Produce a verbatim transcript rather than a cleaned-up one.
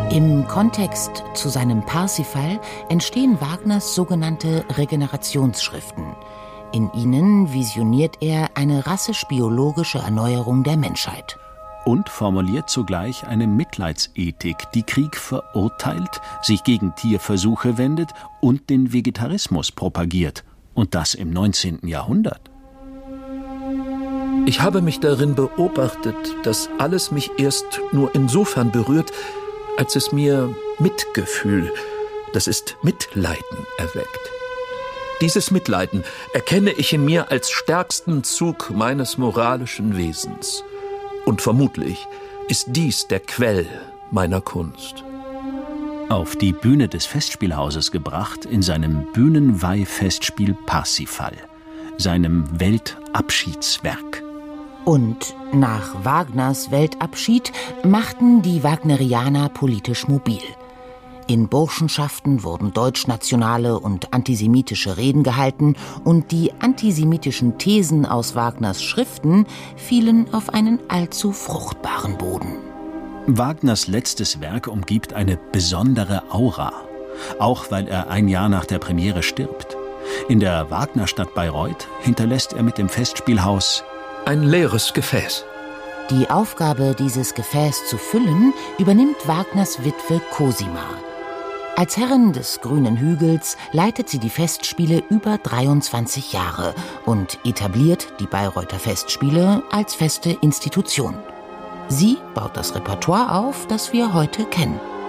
Im Kontext zu seinem Parsifal entstehen Wagners sogenannte Regenerationsschriften. In ihnen visioniert er eine rassisch-biologische Erneuerung der Menschheit. Und formuliert zugleich eine Mitleidsethik, die Krieg verurteilt, sich gegen Tierversuche wendet und den Vegetarismus propagiert. Und das im neunzehnten Jahrhundert. Ich habe mich darin beobachtet, dass alles mich erst nur insofern berührt, als es mir Mitgefühl, das ist Mitleiden, erweckt. Dieses Mitleiden erkenne ich in mir als stärksten Zug meines moralischen Wesens. Und vermutlich ist dies der Quell meiner Kunst. Auf die Bühne des Festspielhauses gebracht in seinem Bühnenweih-Festspiel Parsifal, seinem Weltabschiedswerk. Und nach Wagners Weltabschied machten die Wagnerianer politisch mobil. In Burschenschaften wurden deutschnationale und antisemitische Reden gehalten und die antisemitischen Thesen aus Wagners Schriften fielen auf einen allzu fruchtbaren Boden. Wagners letztes Werk umgibt eine besondere Aura, auch weil er ein Jahr nach der Premiere stirbt. In der Wagnerstadt Bayreuth hinterlässt er mit dem Festspielhaus ein leeres Gefäß. Die Aufgabe, dieses Gefäß zu füllen, übernimmt Wagners Witwe Cosima. Als Herrin des Grünen Hügels leitet sie die Festspiele über dreiundzwanzig Jahre und etabliert die Bayreuther Festspiele als feste Institution. Sie baut das Repertoire auf, das wir heute kennen.